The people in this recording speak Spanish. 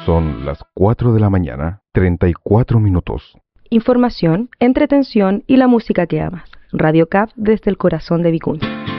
Son las 4 de la mañana, 34 minutos. Información, entretención y la música que amas. Radio CAP desde el corazón de Vicuña.